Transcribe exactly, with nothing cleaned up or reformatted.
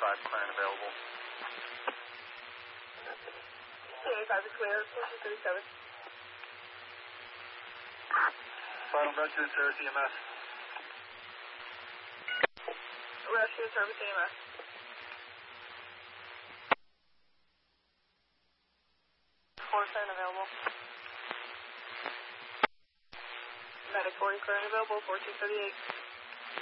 five, clear and available. C eighty-five is clear, four two three seven. Final rescue service E M S. Rescue service E M S. four seven available. Medic forty clear and available, four two thirty-eight.